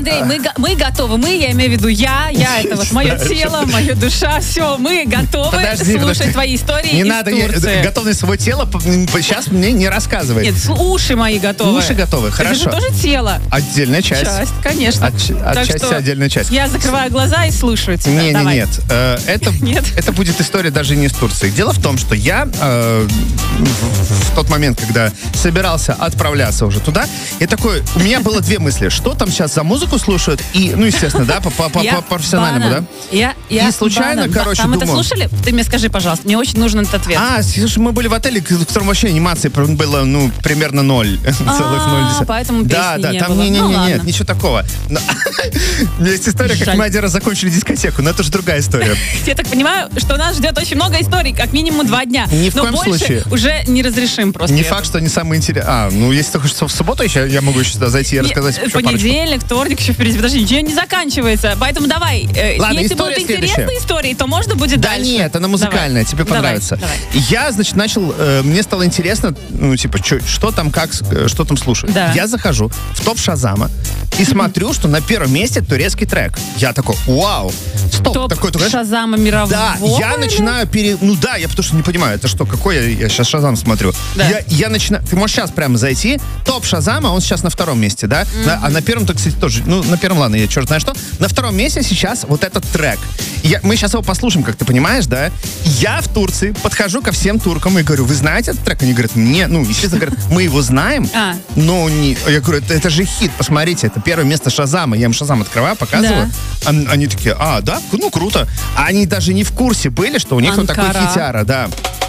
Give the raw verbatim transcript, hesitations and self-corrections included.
Андрей, мы, го- мы готовы. Мы, я имею в виду я, я это вот мое тело, моя душа, все, мы готовы Подожди, слушать подожди. твои истории Не из надо, я- Турции. готовность своего тела п- м, сейчас мне не рассказывай. Нет, с- уши мои готовы. Уши готовы, Это хорошо. же тоже тело. Отдельная часть. Часть, конечно. От, ч- от Так части что отдельная часть. Я закрываю глаза и слушаю тебя. Не, не, Давай. нет. Э, это, Нет? это будет история даже не из Турции. Дело в том, что я э, в, в тот момент, когда собирался отправляться уже туда, я такой, у меня было две мысли. Что там сейчас за музыку слушают? И, ну, естественно, да, по, по, по, Я по профессиональному, банан. да? Я, я И случайно, банан. короче, Там это думаю- слушали? Ты мне скажи, пожалуйста, мне очень нужен этот ответ. А, слушай, мы были в отеле, в котором вообще анимации было, ну, примерно ноль. Целых ноль десятых. поэтому Да, песни да, не там было. не, не, Ну, не, ладно. нет, ничего такого. Но- У меня есть история, как Жаль. мы один раз закончили дискотеку, но это же другая история. Я так понимаю, что нас ждет очень много историй, как минимум два дня. Ни в Но коем больше случае. уже не разрешим просто. Не это. факт, что они самые интересные. А, ну, если ты хочешь в субботу еще, я могу еще сюда зайти и Не, рассказать э, еще парочку. Понедельник, вторник еще впереди. Подожди, ничего не заканчивается. Поэтому давай. э, Ладно, если история будут интересные следующая. истории, то можно будет Да дальше. нет, она музыкальная, Давай. тебе Давай, понравится. давай. Я, значит, начал, э, мне стало интересно, ну, типа, чё- что там, как, э, что там слушают. Да. Я захожу в топ Шазама и смотрю, что на первом месте турецкий трек. Я такой, вау, стоп, Топ такой, такой, знаешь, Шазама мирового. да, я или? начинаю пере... Ну да, я потому что не понимаю, это что, какой я, я сейчас Шазам смотрю. Да. Я, я начинаю... Ты можешь сейчас прямо зайти, топ Шазама, он сейчас на втором месте, да? На- а на первом-то, кстати, тоже, ну, на первом, ладно, я черт знаю что. На втором месте сейчас вот этот трек. Я, мы сейчас его послушаем, как ты понимаешь, да? Я в Турции подхожу ко всем туркам и говорю, вы знаете этот трек? Они говорят, не, ну, естественно, говорят, мы его знаем, А. но не... Я говорю, это, это же хит, посмотрите, это первое место Шазама. Я им Шазам открываю, показываю. Ан- Они такие, а, да? Ну, круто. А они даже не в курсе были, что у них вот такой Анкара. хитяра, да.